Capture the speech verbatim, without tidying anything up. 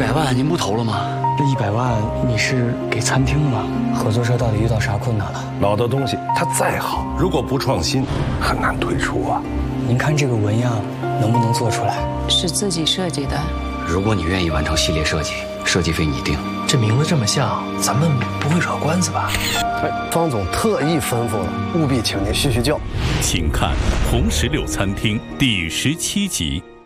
百万您不投了吗？ 这一百万你是给餐厅吗？合作社到底遇到啥困难了？ 老的东西它再好，如果不创新，很难推出啊。 您看这个纹样能不能做出来？ 是自己设计的。 如果你愿意完成系列设计，设计费你定。 这名字这么像，咱们不会惹官司吧？ 哎，方总特意吩咐了，务必请您叙叙旧。 请看《红石榴餐厅》第十七集。